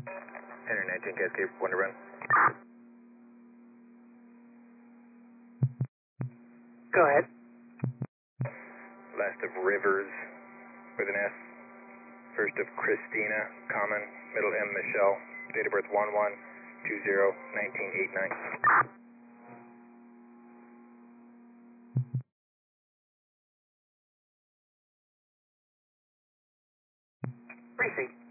Enter 19 Cascade, 1 to run. Go ahead. Last of Rivers with an S. First of Christina, common. Middle M, Michelle. Date of birth 11/20/1989. Receipt.